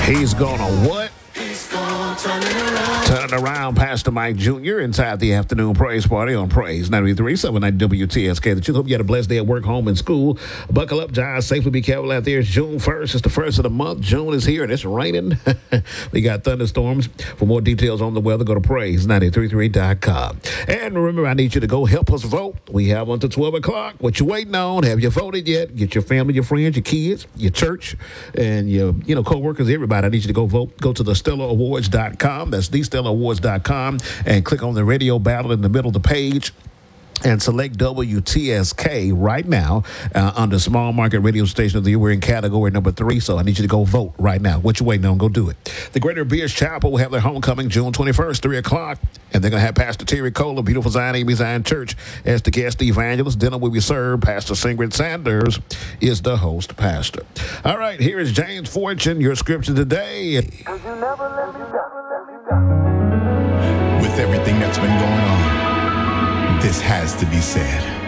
He's gonna what? Turn it around, Pastor Mike Jr. inside the afternoon praise party on Praise 93.7 WTSK. The truth. Hope you had a blessed day at work, home, and school. Buckle up, John. Safely be careful out there. It's June 1st. It's the first of the month. June is here and it's raining. We got thunderstorms. For more details on the weather, go to praise933.com. And remember, I need you to go help us vote. We have until 12 o'clock. What you waiting on? Have you voted yet? Get your family, your friends, your kids, your church, and your co-workers, everybody. I need you to go vote. Go to the StellaAwards.com. That's TheStellaAwards.com and click on the radio battle in the middle of the page and select WTSK right now under Small Market Radio Station of the Year. We're in category number 3, so I need you to go vote right now. What you waiting on? Go do it. The Greater Beers Chapel will have their homecoming June 21st, 3 o'clock, and they're going to have Pastor Terry Cole of Beautiful Zion AME Zion Church as the guest evangelist. Dinner will be served. Pastor Singrid Sanders is the host pastor. All right, here is James Fortune, your scripture today. With everything that's been going on, this has to be said.